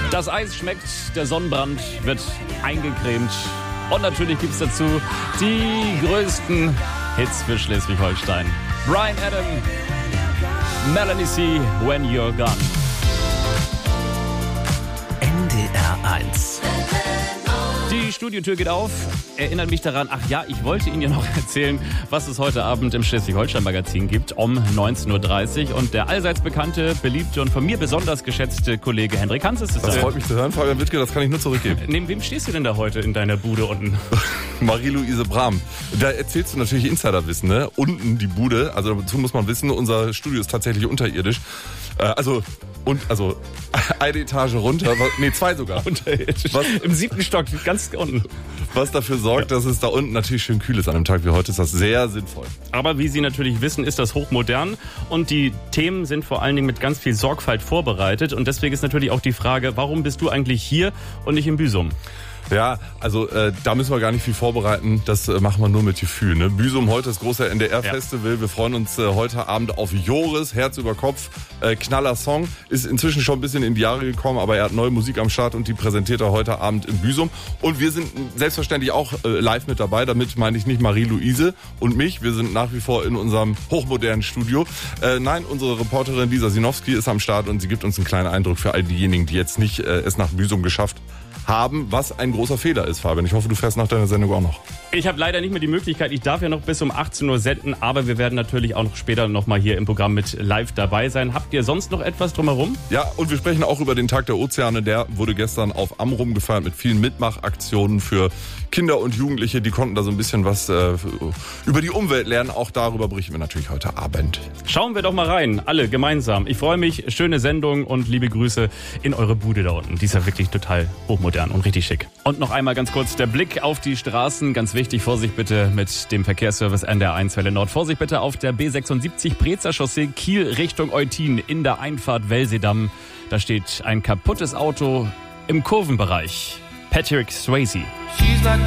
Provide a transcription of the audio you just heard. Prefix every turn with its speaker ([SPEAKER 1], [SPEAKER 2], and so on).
[SPEAKER 1] Das Eis schmeckt, der Sonnenbrand wird eingecremt. Und natürlich gibt es dazu die größten Hits für Schleswig-Holstein. Bryan Adam, Melanie C., When You're Gone.
[SPEAKER 2] NDR 1.
[SPEAKER 1] Die Studiotür geht auf. Erinnert mich daran, ach ja, ich wollte Ihnen ja noch erzählen, was es heute Abend im Schleswig-Holstein-Magazin gibt um 19.30 Uhr. Und der allseits bekannte, beliebte und von mir besonders geschätzte Kollege Hendrik Hans ist es.
[SPEAKER 3] Das freut mich zu hören, Fabian Wittke, das kann ich nur zurückgeben.
[SPEAKER 1] Neben wem stehst du denn da heute in deiner Bude unten?
[SPEAKER 3] Marie-Louise Brahm. Da erzählst du natürlich Insiderwissen, ne? Unten die Bude, also dazu muss man wissen, unser Studio ist tatsächlich unterirdisch. Also eine Etage runter, zwei sogar.
[SPEAKER 1] Unterirdisch. Im 7. Stock, ganz unten.
[SPEAKER 3] Was dafür sorgt, dass es da unten natürlich schön kühl ist an einem Tag wie heute, ist das sehr sinnvoll.
[SPEAKER 1] Aber wie Sie natürlich wissen, ist das hochmodern und die Themen sind vor allen Dingen mit ganz viel Sorgfalt vorbereitet und deswegen ist natürlich auch die Frage, warum bist du eigentlich hier und nicht in Büsum?
[SPEAKER 3] Ja, also da müssen wir gar nicht viel vorbereiten, das machen wir nur mit Gefühl. Ne? Büsum heute das große NDR-Festival, ja. Wir freuen uns heute Abend auf Joris, Herz über Kopf, knaller Song, ist inzwischen schon ein bisschen in die Jahre gekommen, aber er hat neue Musik am Start und die präsentiert er heute Abend in Büsum. Und wir sind selbstverständlich auch live mit dabei, damit meine ich nicht Marie-Louise und mich, wir sind nach wie vor in unserem hochmodernen Studio. Nein, unsere Reporterin Lisa Sinowski ist am Start und sie gibt uns einen kleinen Eindruck für all diejenigen, die jetzt nicht es nach Büsum geschafft haben, was ein großer Fehler ist, Fabian. Ich hoffe, du fährst nach deiner Sendung auch noch.
[SPEAKER 1] Ich habe leider nicht mehr die Möglichkeit, ich darf ja noch bis um 18 Uhr senden, aber wir werden natürlich auch noch später noch mal hier im Programm mit live dabei sein. Habt ihr sonst noch etwas drumherum?
[SPEAKER 3] Ja, und wir sprechen auch über den Tag der Ozeane. Der wurde gestern auf Amrum gefeiert mit vielen Mitmachaktionen für Kinder und Jugendliche. Die konnten da so ein bisschen was über die Umwelt lernen. Auch darüber berichten wir natürlich heute Abend.
[SPEAKER 1] Schauen wir doch mal rein, alle gemeinsam. Ich freue mich, schöne Sendung und liebe Grüße in eure Bude da unten. Die ist ja wirklich total hochmodern und richtig schick. Und noch einmal ganz kurz der Blick auf die Straßen. Ganz wichtig, Vorsicht bitte mit dem Verkehrsservice NDR 1 Welle Nord. Vorsicht bitte auf der B76 Brezer Chaussee Kiel Richtung Eutin in der Einfahrt Welsedamm. Da steht ein kaputtes Auto im Kurvenbereich. Patrick Swayze.
[SPEAKER 4] She's like